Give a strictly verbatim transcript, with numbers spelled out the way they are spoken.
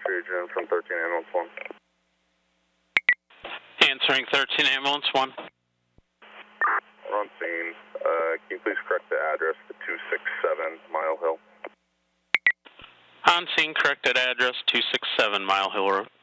Adrian from thirteen Ambulance one. Answering thirteen Ambulance one. We're on scene. Uh, can you please correct the address to two six seven Mile Hill? On scene, corrected address two six seven Mile Hill Road.